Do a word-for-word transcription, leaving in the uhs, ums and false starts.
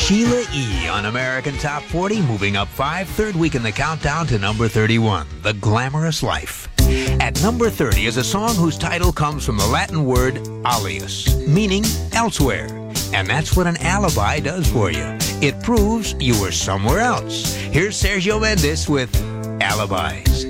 Sheila E. on American Top forty, moving up five, third week in the countdown to number thirty-one, The Glamorous Life. At number thirty is a song whose title comes from the Latin word alias, meaning elsewhere. And that's what an alibi does for you. It proves you were somewhere else. Here's Sergio Mendes with Alibis.